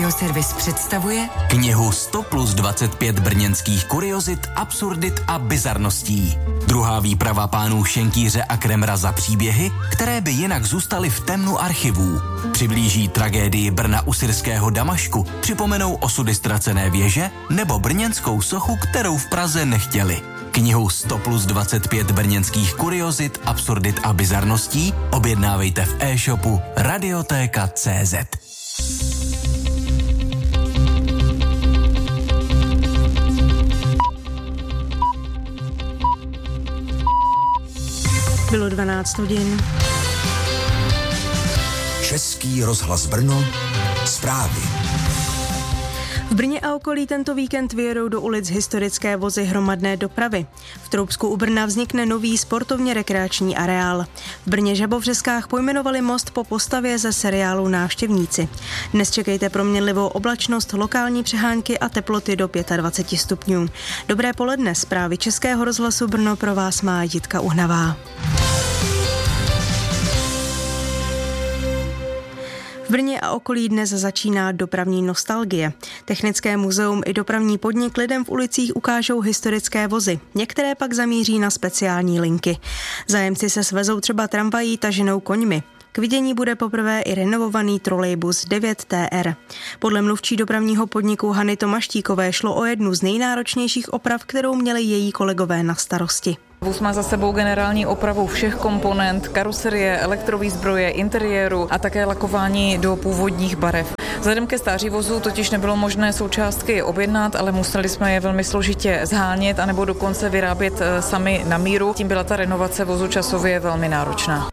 Audioservis představuje knihu 100 plus 25 brněnských kuriozit, absurdit a bizarností. Druhá výprava pánů Šenkýře a Kremra za příběhy, které by jinak zůstaly v temnu archivů. Přiblíží tragédii Brna u syrského Damašku, připomenou osudy ztracené věže nebo brněnskou sochu, kterou v Praze nechtěli. Knihu 100 plus 25 brněnských kuriozit, absurdit a bizarností objednávejte v e-shopu Radiotéka.cz. Bylo 12 hodin. Český rozhlas Brno, zprávy. V Brně a okolí tento víkend vyjedou do ulic historické vozy hromadné dopravy. V Troubsku u Brna vznikne nový sportovně rekreační areál. V Brně Žabovřeskách pojmenovali most po postavě ze seriálu Návštěvníci. Dnes čekejte proměnlivou oblačnost, lokální přehánky a teploty do 25 stupňů. Dobré poledne, zprávy Českého rozhlasu Brno pro vás má Jitka Uhnavá. V Brně a okolí dnes začíná dopravní nostalgie. Technické muzeum i dopravní podnik lidem v ulicích ukážou historické vozy. Některé pak zamíří na speciální linky. Zájemci se svezou třeba tramvají taženou koňmi. K vidění bude poprvé i renovovaný trolejbus 9TR. Podle mluvčí dopravního podniku Hany Tomaštíkové šlo o jednu z nejnáročnějších oprav, kterou měli její kolegové na starosti. Vůz má za sebou generální opravu všech komponent, karoserie, elektrovýzbroje, interiéru a také lakování do původních barev. Vzhledem ke stáří vozu totiž nebylo možné součástky objednat, ale museli jsme je velmi složitě zhánět anebo dokonce vyrábět sami na míru. Tím byla ta renovace vozu časově velmi náročná.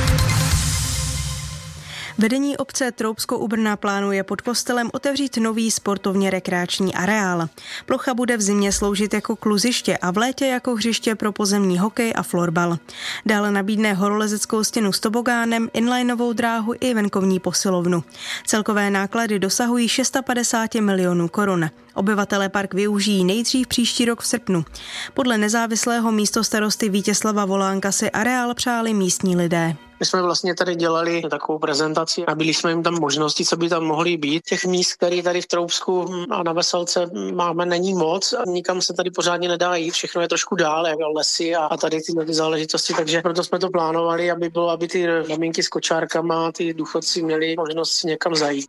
Vedení obce Troubsko u Brna plánuje pod kostelem otevřít nový sportovně rekreační areál. Plocha bude v zimě sloužit jako kluziště a v létě jako hřiště pro pozemní hokej a florbal. Dále nabídne horolezeckou stěnu s tobogánem, inlineovou dráhu i venkovní posilovnu. Celkové náklady dosahují 650 milionů korun. Obyvatelé park využijí nejdřív příští rok v srpnu. Podle nezávislého místostarosty Vítězslava Volánka si areál přáli místní lidé. My jsme vlastně tady dělali takovou prezentaci a byli jsme jim tam možnosti, co by tam mohly být. Těch míst, které tady v Troubsku a na Veselce máme, není moc a nikam se tady pořádně nedá jít. Všechno je trošku dál, jako lesy a tady ty záležitosti, takže proto jsme to plánovali, aby ty maminky s kočárkama, ty důchodci měli možnost někam zajít.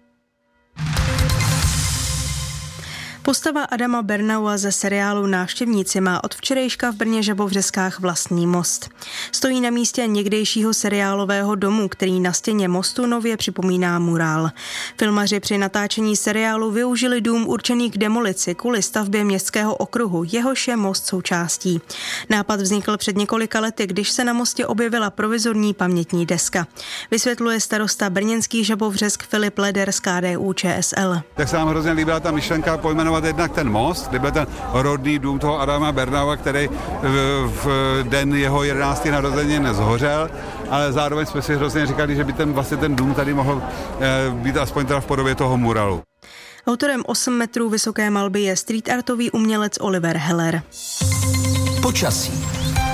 Postava Adama Bernaua ze seriálu Návštěvníci má od včerejška v Brně Žabovřeskách vlastní most. Stojí na místě někdejšího seriálového domu, který na stěně mostu nově připomíná murál. Filmaři při natáčení seriálu využili dům určený k demolici kvůli stavbě městského okruhu, jehož je most součástí. Nápad vznikl před několika lety, když se na mostě objevila provizorní pamětní deska. Vysvětluje starosta brněnský Žabovřesk Filip Leder z KDU-ČSL. Tak se nám hrozně líbila ta myšlenka pojmenovat jednak ten most, kde byl ten rodný dům toho Adama Bernaua, který v den jeho 11. narozenin zhořel, ale zároveň jsme si hrozně říkali, že by ten dům tady mohl být aspoň teda v podobě toho muralu. Autorem 8 metrů vysoké malby je street artový umělec Oliver Heller. Počasí.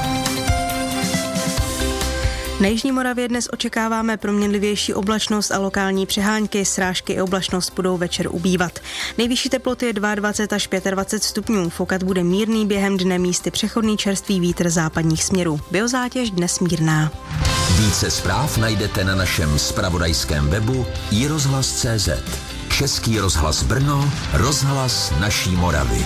Na jižní Moravě dnes očekáváme proměnlivější oblačnost a lokální přehánky, srážky i oblačnost budou večer ubývat. Nejvyšší teploty je 22 až 25 stupňů, foukat bude mírný, během dne místy přechodný čerstvý vítr západních směrů. Biozátěž dnes mírná. Více zpráv najdete na našem zpravodajském webu iRozhlas.cz. Český rozhlas Brno, rozhlas naší Moravy.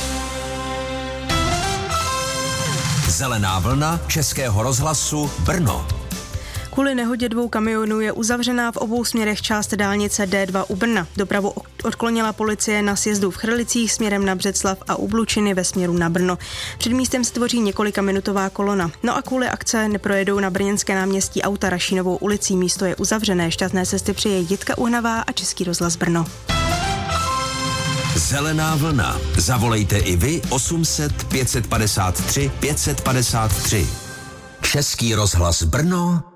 Zelená vlna Českého rozhlasu Brno. Kvůli nehodě 2 kamionů je uzavřená v obou směrech část dálnice D2 u Brna. Dopravu odklonila policie na sjezdu v Chrlicích směrem na Břeclav a u Blučiny ve směru na Brno. Před místem se tvoří několikaminutová kolona. No a kvůli akce neprojedou na brněnské náměstí auta Rašínovou ulicí. Místo je uzavřené. Šťastné cesty přeje Jitka Uhnavá a Český rozhlas Brno. Zelená vlna. Zavolejte i vy 800 553 553. Český rozhlas Brno.